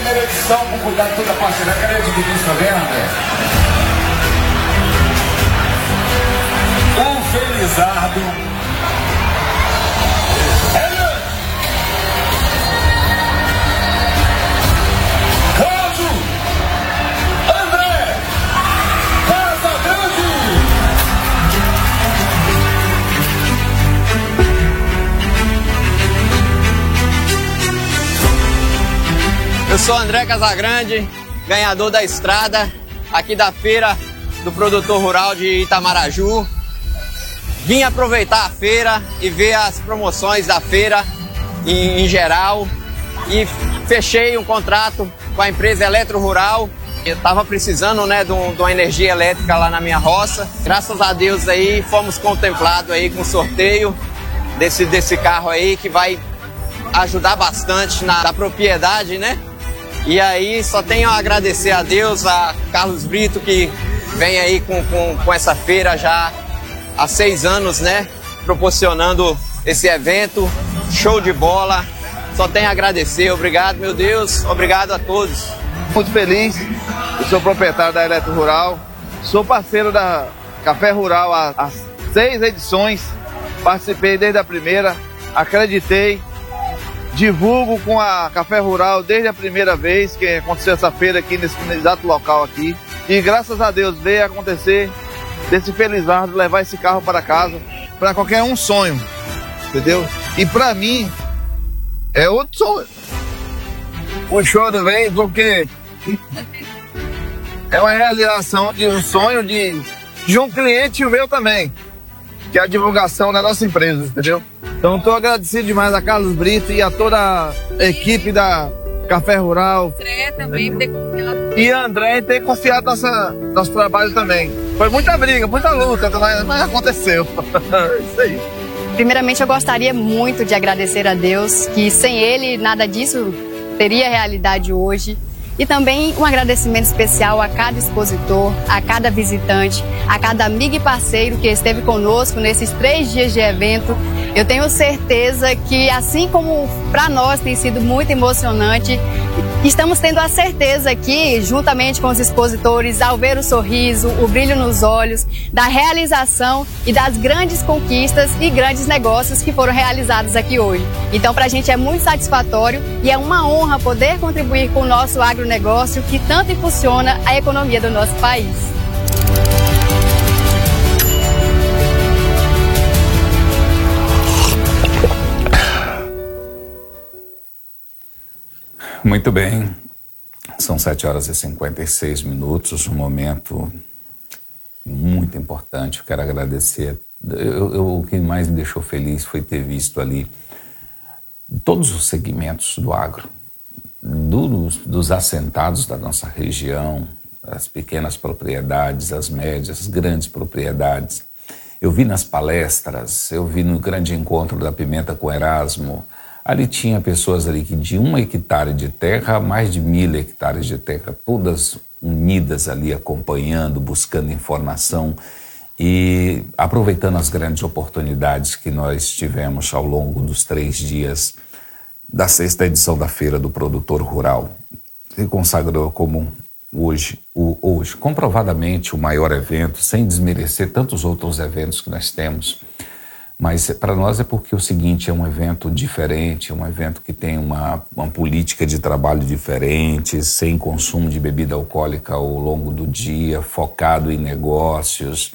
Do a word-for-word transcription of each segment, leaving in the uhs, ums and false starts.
primeira edição, com cuidar de toda a parceria. Quero dividir isso também, André. O Felizardo. Cláudio André Casagrande. Eu sou André Casagrande, ganhador da estrada aqui da feira do produtor rural de Itamaraju. Vim aproveitar a feira e ver as promoções da feira em, em geral e fechei um contrato com a empresa Eletro Rural. Eu estava precisando, né, de, um, de uma energia elétrica lá na minha roça. Graças a Deus aí fomos contemplados aí com o sorteio desse, desse carro aí que vai ajudar bastante na, na propriedade, né? E aí só tenho a agradecer a Deus, a Carlos Brito, que vem aí com, com, com essa feira já há seis anos, né? Proporcionando esse evento, show de bola. Só tenho a agradecer. Obrigado, meu Deus. Obrigado a todos. Muito feliz. Eu sou proprietário da Eletro Rural. Sou parceiro da Café Rural há, há seis edições. Participei desde a primeira. Acreditei. Divulgo com a Café Rural desde a primeira vez que aconteceu essa feira aqui nesse exato local aqui. E graças a Deus veio acontecer desse Felizardo levar esse carro para casa. Para qualquer um sonho, entendeu? E para mim é outro sonho. O choro vem porque é uma realização de um sonho de, de um cliente e o meu também, que é a divulgação da nossa empresa, entendeu? Então estou agradecido demais a Carlos Brito e a toda a equipe da Café Rural. André também ter confiado. E a André ter confiado no nossa, nosso trabalho também. Foi muita briga, muita luta, mas aconteceu. Isso aí. Primeiramente eu gostaria muito de agradecer a Deus, que sem Ele nada disso teria realidade hoje. E também um agradecimento especial a cada expositor, a cada visitante, a cada amigo e parceiro que esteve conosco nesses três dias de evento. Eu tenho certeza que, assim como para nós tem sido muito emocionante, estamos tendo a certeza aqui, juntamente com os expositores, ao ver o sorriso, o brilho nos olhos, da realização e das grandes conquistas e grandes negócios que foram realizados aqui hoje. Então, para a gente é muito satisfatório e é uma honra poder contribuir com o nosso agronegócio que tanto impulsiona a economia do nosso país. Muito bem, são sete horas e cinquenta e seis minutos, um momento muito importante. Eu quero agradecer. Eu, eu, o que mais me deixou feliz foi ter visto ali todos os segmentos do agro, dos, dos assentados da nossa região, as pequenas propriedades, as médias, as grandes propriedades. Eu vi nas palestras, eu vi no grande encontro da Pimenta com Erasmo. Ali tinha pessoas ali que de um hectare de terra a mais de mil hectares de terra, todas unidas ali, acompanhando, buscando informação e aproveitando as grandes oportunidades que nós tivemos ao longo dos três dias da sexta edição da Feira do Produtor Rural. Se consagrou como hoje, o, hoje, comprovadamente o maior evento, sem desmerecer tantos outros eventos que nós temos. Mas para nós é porque o seguinte, é um evento diferente, é um evento que tem uma, uma política de trabalho diferente, sem consumo de bebida alcoólica ao longo do dia, focado em negócios.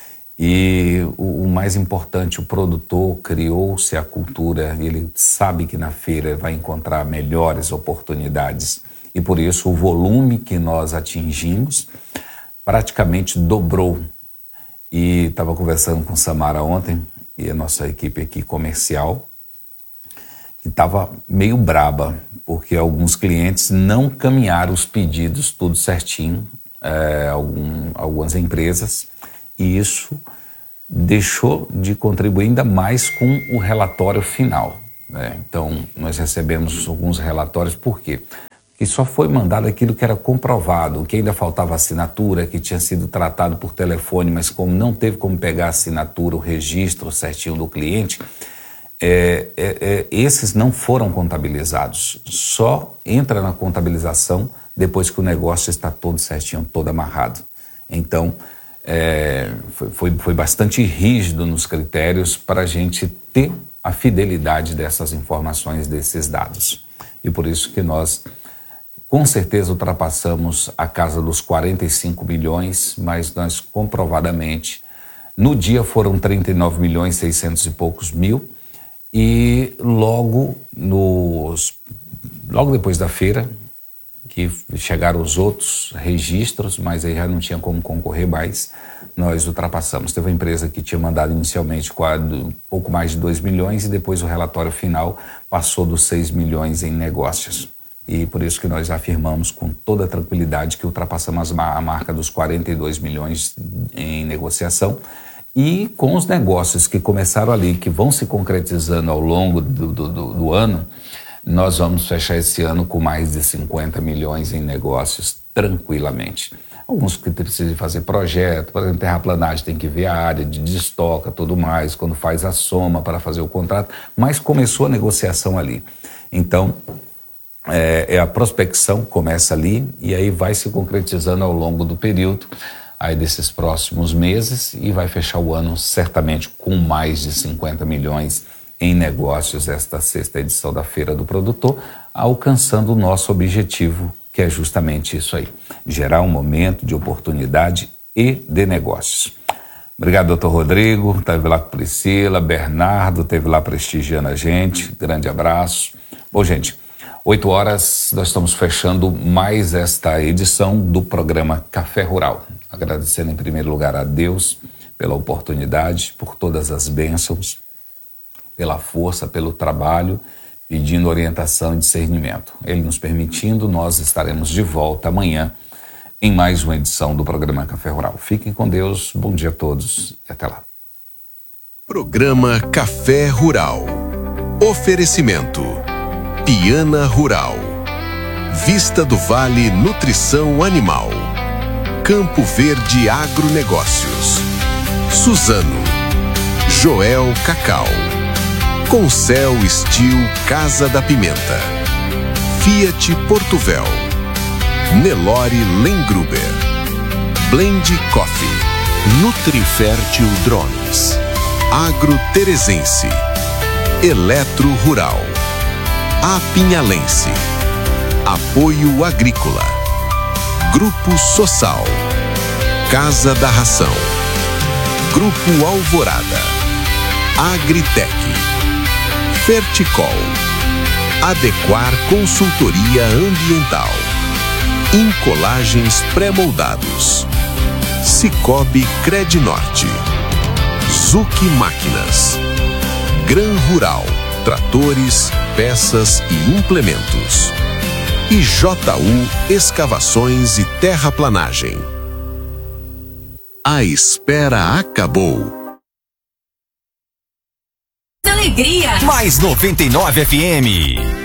E o, o mais importante, o produtor criou-se a cultura, ele sabe que na feira vai encontrar melhores oportunidades. E por isso o volume que nós atingimos praticamente dobrou. E estava conversando com Samara ontem, e a nossa equipe aqui comercial, que estava meio braba, porque alguns clientes não caminharam os pedidos tudo certinho, é, algum, algumas empresas, e isso deixou de contribuir ainda mais com o relatório final, né? Então, nós recebemos alguns relatórios, por quê? Que só foi mandado aquilo que era comprovado, que ainda faltava assinatura, que tinha sido tratado por telefone, mas como não teve como pegar a assinatura, o registro certinho do cliente, É, é, é, esses não foram contabilizados, só entra na contabilização depois que o negócio está todo certinho, todo amarrado. Então, é, foi, foi, foi bastante rígido nos critérios para a gente ter a fidelidade dessas informações, desses dados. E por isso que nós, com certeza, ultrapassamos a casa dos quarenta e cinco milhões, mas nós comprovadamente, no dia foram trinta e nove milhões, seiscentos e poucos mil, e logo, nos, logo depois da feira, que chegaram os outros registros, mas aí já não tinha como concorrer mais, nós ultrapassamos. Teve uma empresa que tinha mandado inicialmente um pouco mais de dois milhões e depois o relatório final passou dos seis milhões em negócios. E por isso que nós afirmamos com toda tranquilidade que ultrapassamos a marca dos quarenta e dois milhões em negociação. E com os negócios que começaram ali, que vão se concretizando ao longo do, do, do, do ano, nós vamos fechar esse ano com mais de cinquenta milhões em negócios tranquilamente. Alguns que precisam fazer projeto, por exemplo, terraplanagem tem que ver a área de destoca, tudo mais, quando faz a soma para fazer o contrato, mas começou a negociação ali. Então, é, é a prospecção começa ali e aí vai se concretizando ao longo do período, aí desses próximos meses, e vai fechar o ano certamente com mais de cinquenta milhões em negócios, esta sexta edição da Feira do Produtor, alcançando o nosso objetivo, que é justamente isso aí, gerar um momento de oportunidade e de negócios. Obrigado, doutor Rodrigo, esteve lá com Priscila, Bernardo, esteve lá prestigiando a gente, grande abraço. Bom, gente, oito horas, nós estamos fechando mais esta edição do programa Café Rural. Agradecendo em primeiro lugar a Deus pela oportunidade, por todas as bênçãos, pela força, pelo trabalho, pedindo orientação e discernimento. Ele nos permitindo, nós estaremos de volta amanhã em mais uma edição do programa Café Rural. Fiquem com Deus, bom dia a todos e até lá. Programa Café Rural. Oferecimento Piana Rural, Vista do Vale Nutrição Animal, Campo Verde Agronegócios, Suzano, Joel Cacau, Concel Steel Casa da Pimenta, Fiat Portuvel, Nelore Lengruber, Blend Coffee, Nutrifértil Drones, Agro Teresense, Eletro Rural, Apinhalense, Apoio Agrícola, Grupo Sossal, Casa da Ração, Grupo Alvorada, Agritec, Ferticol, Adequar Consultoria Ambiental, Incolagens Pré-Moldados, Cicobi Credinorte, Zuc Máquinas, Gran Rural, Tratores, Peças e Implementos, e J U Escavações e Terraplanagem. A espera acabou. Alegria. Mais noventa e nove F M.